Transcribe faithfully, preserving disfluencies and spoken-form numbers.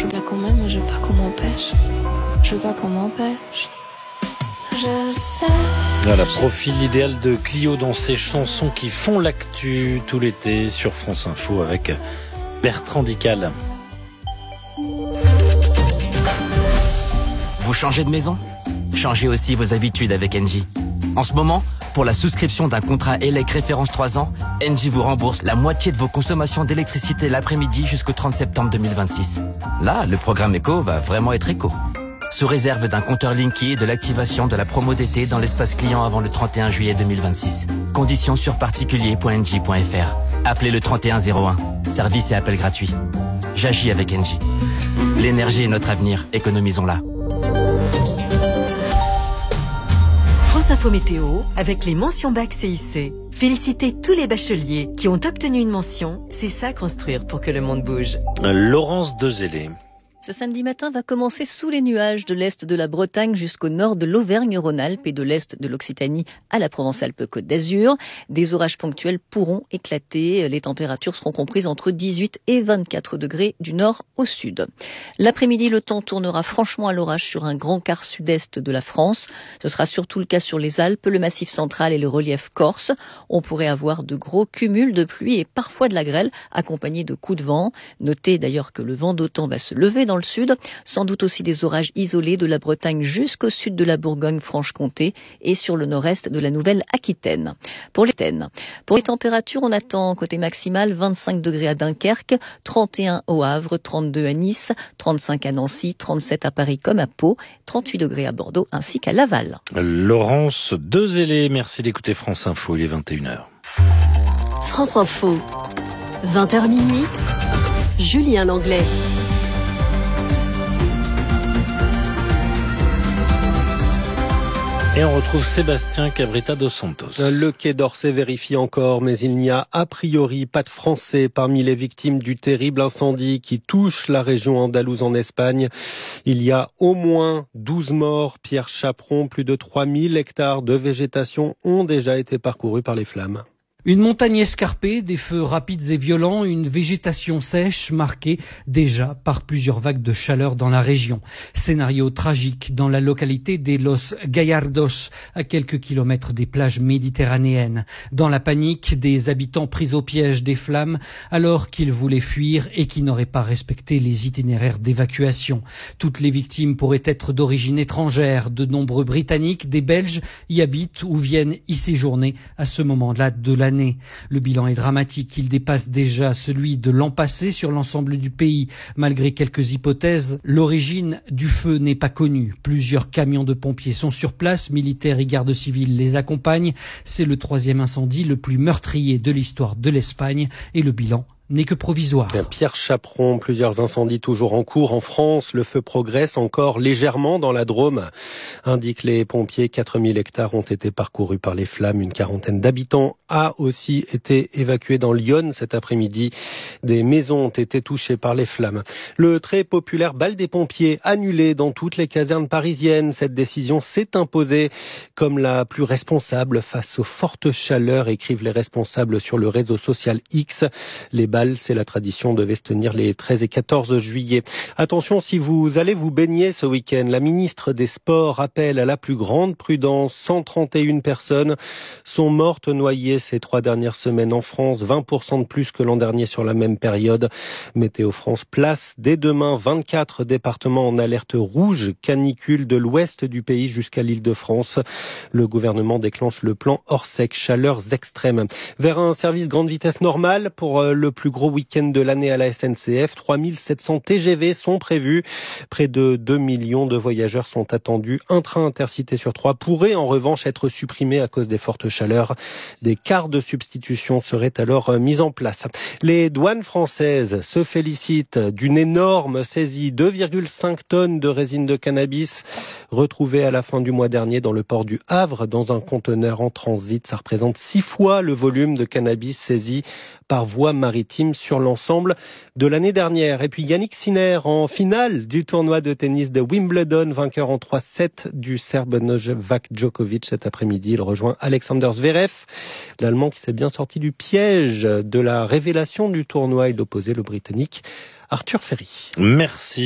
Là quand même, je veux pas qu'on m'empêche. Je veux pas qu'on m'empêche. Je sais. Voilà, profil idéal de Clio dans ses chansons qui font l'actu tout l'été sur France Info avec Bertrand Dical. Vous changez de maison ? Changez aussi vos habitudes avec Engie. En ce moment, pour la souscription d'un contrat E L E C référence trois ans, Engie vous rembourse la moitié de vos consommations d'électricité l'après-midi jusqu'au trente septembre deux mille vingt-six. Là, le programme éco va vraiment être éco. Sous réserve d'un compteur Linky et de l'activation de la promo d'été dans l'espace client avant le trente et un juillet deux mille vingt-six. Conditions sur particulier point engie point f r. Appelez le trente et un zéro un. Service et appel gratuit. J'agis avec Engie. L'énergie est notre avenir. Économisons-la. France Info Météo avec les mentions bac C I C. Félicitez tous les bacheliers qui ont obtenu une mention. C'est ça construire pour que le monde bouge. Laurence Dezélé. Ce samedi matin va commencer sous les nuages de l'est de la Bretagne jusqu'au nord de l'Auvergne-Rhône-Alpes et de l'est de l'Occitanie à la Provence-Alpes-Côte d'Azur. Des orages ponctuels pourront éclater. Les températures seront comprises entre dix-huit et vingt-quatre degrés du nord au sud. L'après-midi, le temps tournera franchement à l'orage sur un grand quart sud-est de la France. Ce sera surtout le cas sur les Alpes, le Massif central et le relief corse. On pourrait avoir de gros cumuls de pluie et parfois de la grêle accompagnés de coups de vent. Notez d'ailleurs que le vent d'OTAN va se lever dans le sud, sans doute aussi des orages isolés de la Bretagne jusqu'au sud de la Bourgogne-Franche-Comté et sur le nord-est de la Nouvelle-Aquitaine. Pour les, Pour les températures, on attend côté maximal vingt-cinq degrés à Dunkerque, trente et un au Havre, trente-deux à Nice, trente-cinq à Nancy, trente-sept à Paris comme à Pau, trente-huit degrés à Bordeaux ainsi qu'à Laval. Laurence Dezélé, merci d'écouter France Info, il est vingt et une heures. France Info, vingt heures minuit, Julien Langlais. Et on retrouve Sébastien Cabrita dos Santos. Le Quai d'Orsay vérifie encore, mais il n'y a a priori pas de Français parmi les victimes du terrible incendie qui touche la région andalouse en Espagne. Il y a au moins douze morts. Pierre Chaperon, plus de trois mille hectares de végétation ont déjà été parcourus par les flammes. Une montagne escarpée, des feux rapides et violents, une végétation sèche marquée déjà par plusieurs vagues de chaleur dans la région. Scénario tragique dans la localité des Los Gallardos, à quelques kilomètres des plages méditerranéennes. Dans la panique, des habitants pris au piège des flammes alors qu'ils voulaient fuir et qui n'auraient pas respecté les itinéraires d'évacuation. Toutes les victimes pourraient être d'origine étrangère. De nombreux Britanniques, des Belges y habitent ou viennent y séjourner à ce moment-là de l'année. Le bilan est dramatique, il dépasse déjà celui de l'an passé sur l'ensemble du pays. Malgré quelques hypothèses, l'origine du feu n'est pas connue. Plusieurs camions de pompiers sont sur place, militaires et gardes civils les accompagnent. C'est le troisième incendie le plus meurtrier de l'histoire de l'Espagne et le bilan n'est que provisoire. Pierre Chaperon, plusieurs incendies toujours en cours en France. Le feu progresse encore légèrement dans la Drôme, indiquent les pompiers. quatre mille hectares ont été parcourus par les flammes. Une quarantaine d'habitants a aussi été évacuée dans l'Yonne cet après-midi. Des maisons ont été touchées par les flammes. Le très populaire bal des pompiers annulé dans toutes les casernes parisiennes. Cette décision s'est imposée comme la plus responsable face aux fortes chaleurs, écrivent les responsables sur le réseau social X. Les c'est la tradition, devait se tenir les treize et quatorze juillet. Attention, si vous allez vous baigner ce week-end, la ministre des Sports appelle à la plus grande prudence. cent trente et une personnes sont mortes noyées ces trois dernières semaines en France, vingt pour cent de plus que l'an dernier sur la même période. Météo France place dès demain vingt-quatre départements en alerte rouge, canicule de l'ouest du pays jusqu'à l'Île-de-France. Le gouvernement déclenche le plan Orsec, chaleurs extrêmes. Vers un service grande vitesse normal pour le plus gros week-end de l'année à la S N C F. trois mille sept cents T G V sont prévus. Près de deux millions de voyageurs sont attendus. Un train intercité sur trois pourrait en revanche être supprimé à cause des fortes chaleurs. Des cars de substitution seraient alors mis en place. Les douanes françaises se félicitent d'une énorme saisie. deux virgule cinq tonnes de résine de cannabis retrouvées à la fin du mois dernier dans le port du Havre dans un conteneur en transit. Ça représente six fois le volume de cannabis saisi par voie maritime sur l'ensemble de l'année dernière. Et puis Yannick Sinner en finale du tournoi de tennis de Wimbledon, vainqueur en trois sept du Serbe Novak Djokovic cet après-midi. Il rejoint Alexander Zverev, l'Allemand qui s'est bien sorti du piège de la révélation du tournoi. Il opposait le Britannique Arthur Ferry. Merci.